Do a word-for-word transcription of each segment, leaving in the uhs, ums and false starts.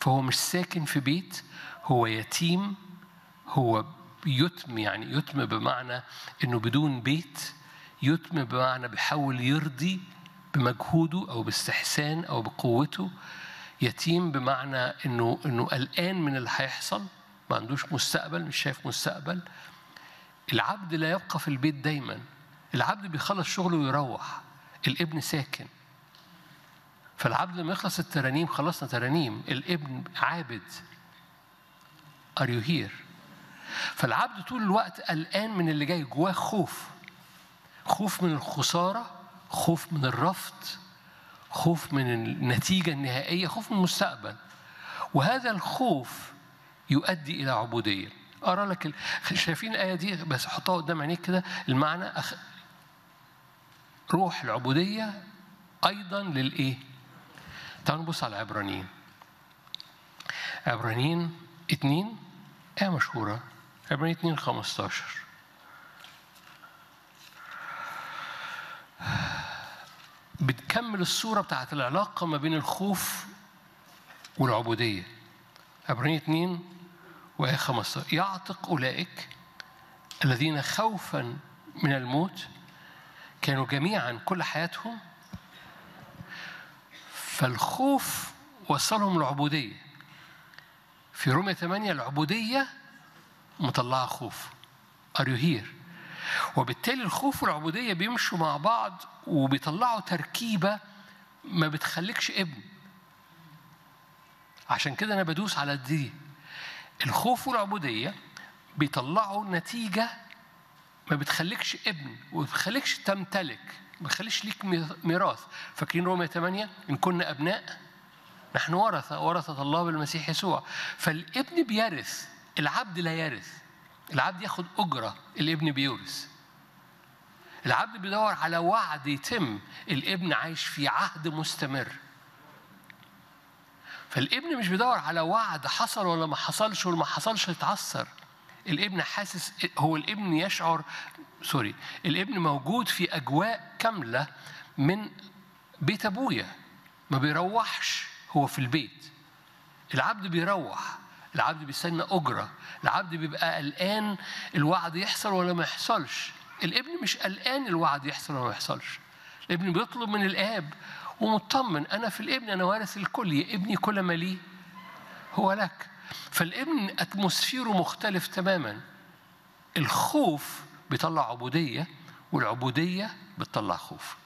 فهو مش ساكن في بيت، هو يتيم. هو يتم، يعني يتم بمعنى إنه بدون بيت. يتم بمعنى بيحاول يرضي بمجهوده أو باستحسان أو بقوته. يتيم بمعنى إنه إنه قلقان من اللي هيحصل، ما عندوش مستقبل، مش شايف مستقبل. العبد لا يبقى في البيت دايما، العبد بيخلص شغله ويروح. الابن ساكن. فالعبد لما يخلص الترانيم، خلصنا ترانيم، الابن عابد. Are you here؟ فالعبد طول الوقت قلقان من اللي جاي، جواه خوف. خوف من الخسارة، خوف من الرفض، خوف من النتيجة النهائية، خوف من المستقبل. وهذا الخوف يؤدي إلى عبودية. أرى لك ال... شايفين الآية دي؟ بس حطها قدام عينيك كده. المعنى أخ... روح العبودية أيضا للإيه؟ تعالوا نبص على عبرانيين. عبرانيين اتنين، آية مشهورة. عبرانيين اتنين خمستاشر. بتكمل الصورة بتاعت العلاقة ما بين الخوف والعبودية. عبرانيين اتنين وآية خمستاشر. يعتق أولئك الذين خوفا من الموت كانوا جميعا كل حياتهم، فالخوف وصلهم العبودية. في رومية ثمانية العبودية مطلعة خوف. Are you here؟ وبالتالي الخوف والعبودية بيمشوا مع بعض وبيطلعوا تركيبة ما بتخليكش ابن. عشان كده أنا بدوس على دي. الخوف والعبودية بيطلعوا نتيجة ما بتخليكش ابن وما بتخليكش تمتلك، ما بتخليش ليك ميراث. فاكرين رومية ثمانية؟ إن كنا أبناء نحن ورثة، ورثة الله بالمسيح يسوع. فالابن بيرث، العبد لا يرث. العبد ياخد أجرة، الابن بيورث. العبد بيدور على وعد يتم، الابن عايش في عهد مستمر. فالابن مش بيدور على وعد حصل ولا ما حصلش، ولا ما حصلش يتعثر. الابن حاسس، هو الابن يشعر سوري الابن موجود في أجواء كاملة من بيت أبويا، ما بيروحش، هو في البيت. العبد بيروح، العبد بيستنى أجرة، العبد بيبقى قلقان الوعد يحصل ولا ما يحصلش. الابن مش قلقان الوعد يحصل ولا ما يحصلش. الابن بيطلب من الآب ومطمن، أنا في الابن أنا وارث الكل، يا ابني كل ما لي هو لك. فالابن أتموسفيره مختلف تماما. الخوف بيطلع عبودية، والعبودية بتطلع خوف.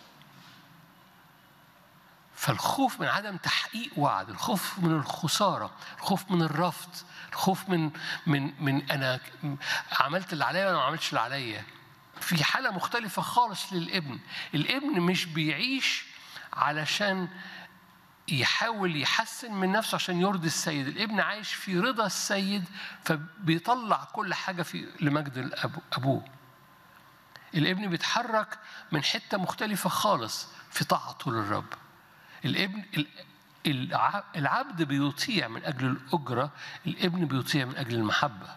فالخوف من عدم تحقيق وعد، الخوف من الخسارة، الخوف من الرفض، الخوف من من من أنا عملت اللي عليا ولا ما عملتش اللي عليا. في حالة مختلفة خالص للابن. الابن مش بيعيش علشان يحاول يحسن من نفسه عشان يرضي السيد. الابن عايش في رضا السيد، فبيطلع كل حاجة في لمجد أبوه. الابن بيتحرك من حتة مختلفة خالص في طاعته للرب. الابن العبد بيطيع من أجل الأجرة، الابن بيطيع من أجل المحبة.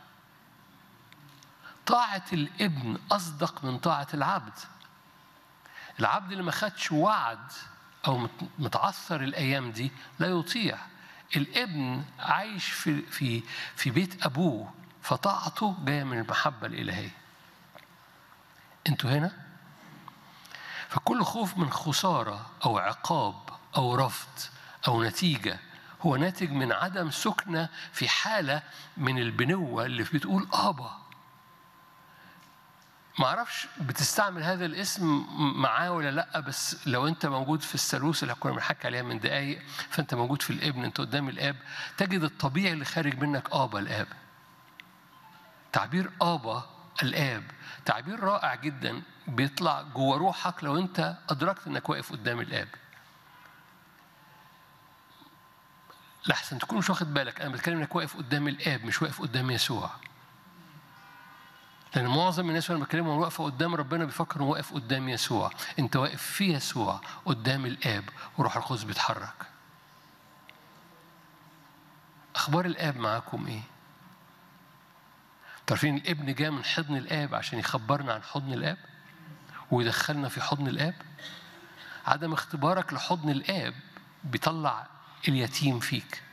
طاعة الابن أصدق من طاعة العبد. العبد اللي ما خدش وعد أو متعثر الأيام دي لا يطيع. الابن عايش في في في بيت أبوه، فطاعته جاية من المحبة الإلهية. أنتوا هنا؟ فكل خوف من خسارة أو عقاب أو رفض أو نتيجة هو ناتج من عدم سكنة في حالة من البنوة اللي بتقول آبا. ما أعرفش بتستعمل هذا الاسم معاه ولا لأ، بس لو أنت موجود في الثالوث اللي كنا بنحكي عليها من دقايق، فأنت موجود في الابن، أنت قدام الآب، تجد الطبيعي اللي خارج منك آبا الآب. تعبير آبا الآب تعبير رائع جدا بيطلع جوه روحك لو أنت أدركت أنك واقف قدام الآب. لحسن تكون مش واخد بالك، أنا بتكلم أنك واقف قدام الآب مش واقف قدام يسوع. لأن معظم الناس وأنا بكلمهم واقفة قدام ربنا بيفكروا واقف قدام يسوع. أنت واقف في يسوع قدام الآب وروح القدس بيتحرك. أخبار الآب معاكم إيه؟ تعرفين الابن جاء من حضن الآب عشان يخبرنا عن حضن الآب ويدخلنا في حضن الآب. عدم اختبارك لحضن الآب بيطلع اليتيم فيك.